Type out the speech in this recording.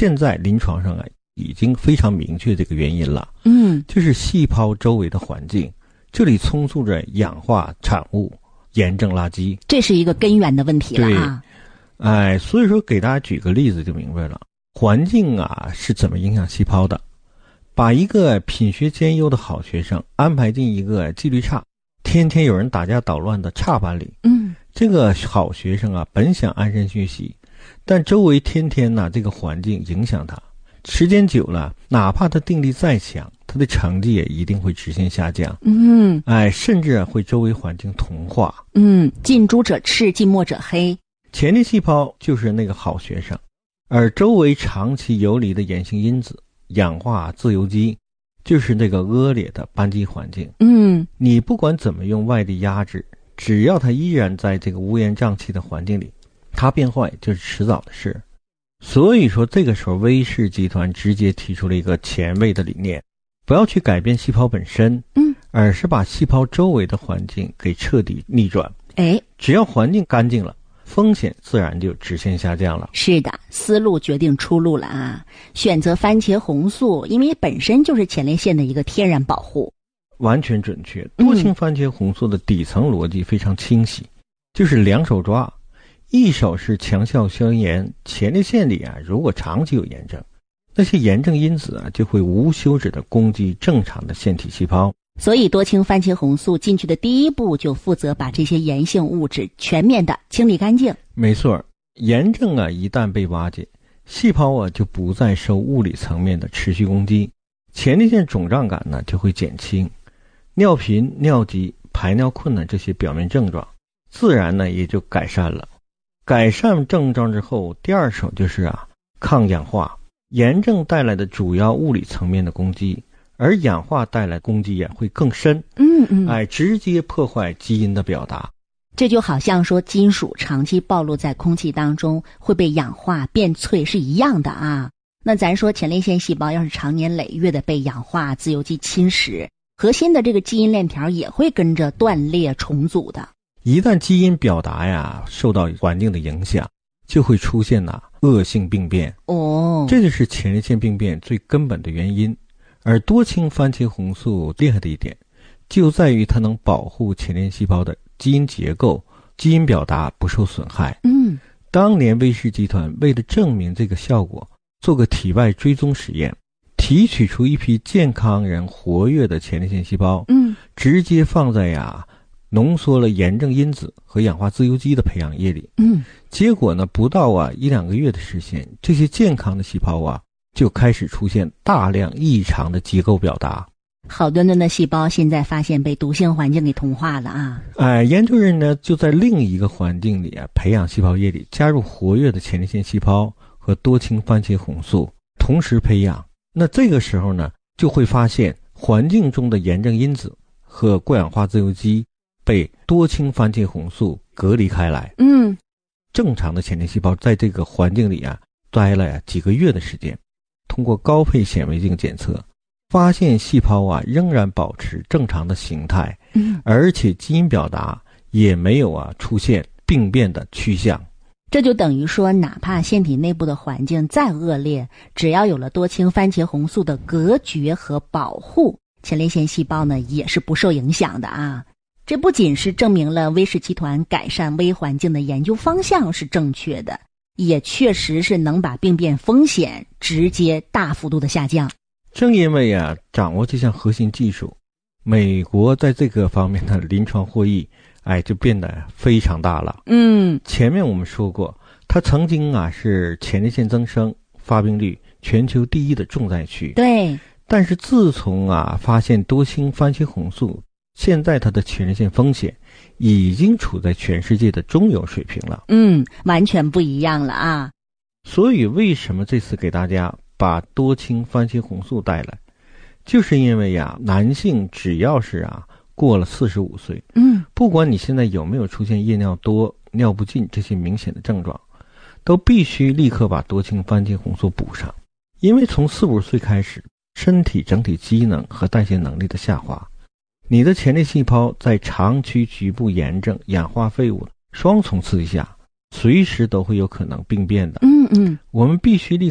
现在临床上啊已经非常明确这个原因了，就是细胞周围的环境，这里充斥着氧化产物、炎症垃圾， 这是一个根源的问题了啊。 对，所以说给大家举个例子就明白了，环境啊是怎么影响细胞的。把一个品学兼优的好学生安排进一个纪律差，天天有人打架捣乱的差班里，这个好学生啊本想安身学习，但周围天天这个环境影响他，时间久了，哪怕他定力再强，他的成绩也一定会直线下降。甚至会周围环境同化。 近朱者赤，近墨者黑。 前列细胞就是那个好学生，而周围长期游离的炎性因子、氧化自由基就是那个恶劣的班级环境。你不管怎么用外力压制，只要它依然在这个乌烟瘴气的环境里，它变坏就是迟早的事。所以说这个时候威氏集团直接提出了一个前卫的理念，不要去改变细胞本身，而是把细胞周围的环境给彻底逆转。只要环境干净了，风险自然就直线下降了。 是的，思路决定出路了啊！选择番茄红素，因为本身就是前列腺的一个天然保护。 完全准确。多氢番茄红素的底层逻辑非常清晰，就是两手抓，一手是强效消炎，前列腺里如果长期有炎症，那些炎症因子就会无休止的攻击正常的腺体细胞。 所以多氢番茄红素进去的第一步就负责把这些炎性物质全面的清理干净。 没错，炎症一旦被瓦解，细胞就不再受物理层面的持续攻击，前列腺肿胀感就会减轻，尿频、尿急、排尿困难这些表面症状自然也就改善了。改善症状之后，第二手就是抗氧化。炎症带来的主要物理层面的攻击，而氧化带来攻击会更深，直接破坏基因的表达。 这就好像说金属长期暴露在空气当中会被氧化变脆是一样的啊。那咱说前列腺细胞要是长年累月的被氧化自由基侵蚀，核心的这个基因链条也会跟着断裂重组的。 一旦基因表达受到环境的影响，就会出现恶性病变。这就是前列腺病变最根本的原因。而多氢番茄红素厉害的一点就在于它能保护前列腺细胞的基因结构、基因表达不受损害。当年威氏集团为了证明这个效果，做个体外追踪实验，提取出一批健康人活跃的前列腺细胞，直接放在浓缩了炎症因子和氧化自由基的培养液里，结果不到1-2个月的时间，这些健康的细胞就开始出现大量异常的结构表达。 好端端的细胞现在发现被毒性环境给同化了啊！ 研究人呢就在另一个环境里培养细胞液里加入活跃的前列腺细胞和多氢番茄红素，同时培养。那这个时候呢，就会发现环境中的炎症因子和过氧化自由基被多氢番茄红素隔离开来。正常的前列腺细胞在这个环境里待了几个月的时间，通过高配显微镜检测，发现细胞仍然保持正常的形态，而且基因表达也没有出现病变的趋向。 这就等于说，哪怕腺体内部的环境再恶劣，只要有了多氢番茄红素的隔绝和保护，前列腺细胞呢也是不受影响的啊。这不仅是证明了威氏集团改善微环境的研究方向是正确的，也确实是能把病变风险直接大幅度的下降。 正因为掌握这项核心技术，美国在这个方面的临床获益就变得非常大了。前面我们说过，它曾经是前列腺增生发病率全球第一的重灾区。 对。 但是自从发现多氢番茄红素，现在它的前列腺风险已经处在全世界的中游水平了。 完全不一样了啊。 所以为什么这次给大家把多氢番茄红素带来，就是因为男性只要是过了45岁，不管你现在有没有出现夜尿多、尿不尽这些明显的症状，都必须立刻把多氢番茄红素补上。因为从40-50岁开始，身体整体机能和代谢能力的下滑，你的前列细胞在长期局部炎症、氧化废物双重刺激下，随时都会有可能病变的。我们必须立